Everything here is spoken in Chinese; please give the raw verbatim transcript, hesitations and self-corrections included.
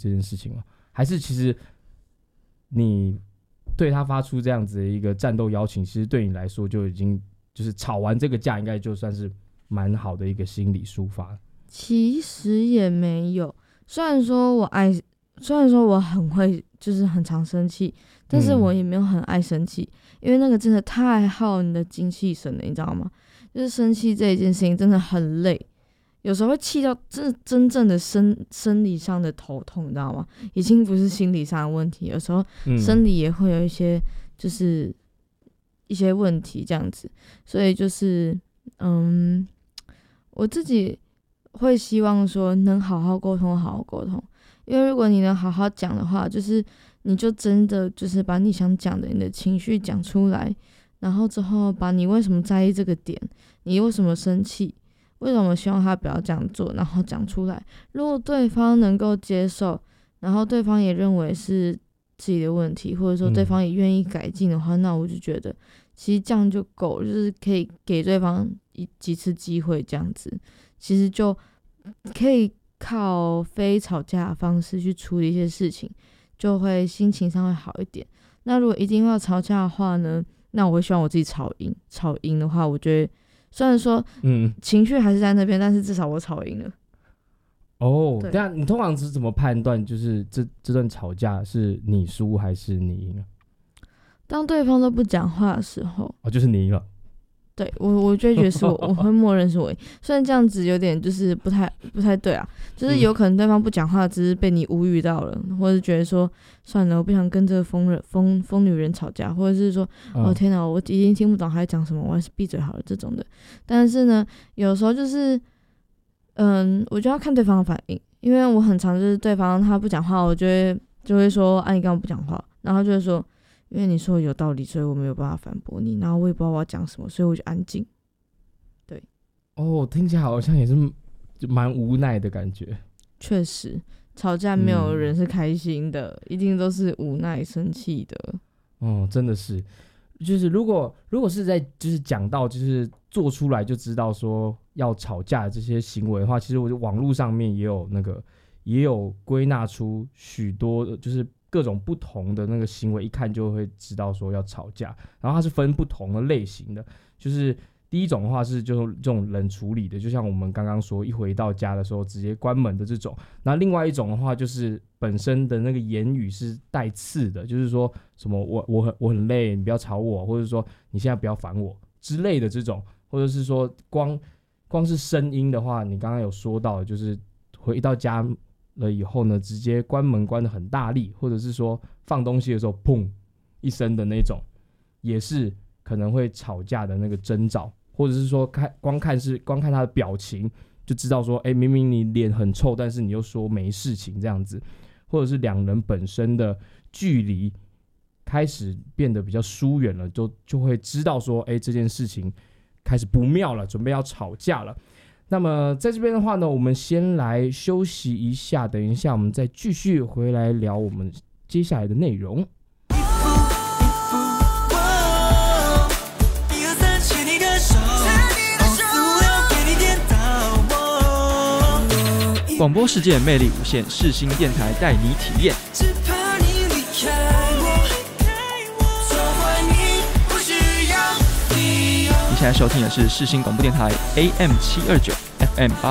这件事情吗？还是其实你对他发出这样子的一个战斗邀请，其实对你来说就已经就是吵完这个架，应该就算是蛮好的一个心理抒发？ 其实也没有，虽然说我爱，虽然说我很会，就是很常生气，但是我也没有很爱生气，嗯、因为那个真的太耗你的精气神了，你知道吗？就是生气这一件事情真的很累，有时候会气到真真正的生生理上的头痛，你知道吗？已经不是心理上的问题，有时候生理也会有一些就是一些问题这样子，所以就是嗯，我自己会希望说能好好沟通，好好沟通，因为如果你能好好讲的话，就是你就真的就是把你想讲的你的情绪讲出来，然后之后把你为什么在意这个点，你为什么生气，为什么希望他不要这样做，然后讲出来。如果对方能够接受，然后对方也认为是自己的问题，或者说对方也愿意改进的话、嗯、那我就觉得其实这样就够了，就是可以给对方一几次机会，这样子其实就可以靠非吵架的方式去处理一些事情，就会心情上会好一点。那如果一定要吵架的话呢，那我会希望我自己吵赢，吵赢的话我觉得虽然说嗯情绪还是在那边，但是至少我吵赢了。 哦，对啊，你通常是怎么判断就是这这段吵架是你输还是你赢啊？ 当对方都不讲话的时候， 哦，就是你赢了。 对，我我就觉得是我，我会默认是我赢。虽然这样子有点就是不太不太对啊，就是有可能对方不讲话，只是被你无语到了，嗯、或者觉得说算了，我不想跟这个疯人疯疯女人吵架，或者是说、嗯、哦天哪，我已经听不懂他在讲什么，我还是闭嘴好了这种的。但是呢，有时候就是嗯，我就要看对方的反应，因为我很常就是对方他不讲话，我就会就会说啊你干嘛不讲话，然后就会说。因为你说有道理，所以我没有办法反驳你，然后我也不知道我要讲什么，所以我就安静。对， 哦，听起来好像也是蛮无奈的感觉。 确实，吵架没有人是开心的，嗯、一定都是无奈、生气的。 哦，真的是，就是如果如果是在就是讲到就是做出来就知道说要吵架的这些行为的话，其实我觉得网络上面也有那个也有归纳出许多就是。各种不同的那个行为，一看就会知道说要吵架。然后它是分不同的类型的，就是第一种的话是就是这种冷处理的，就像我们刚刚说，一回到家的时候直接关门的这种。那另外一种的话，就是本身的那个言语是带刺的，就是说什么我我很我很累，你不要吵我，或者说你现在不要烦我之类的这种，或者是说光光是声音的话，你刚刚有说到，就是回到家。了以后呢，直接关门关得很大力，或者是说放东西的时候砰一声的那种，也是可能会吵架的那个征兆，或者是说看光看是光看他的表情就知道说，哎，明明你脸很臭，但是你又说没事情这样子，或者是两人本身的距离开始变得比较疏远了，就就会知道说，哎，这件事情开始不妙了，准备要吵架了。那么在这边的话呢，我们先来休息一下，等一下我们再继续回来聊我们接下来的内容。 广播世界魅力无限，世新电台带你体验。你现在收听的是世新广播电台 A M 七二九 F M 八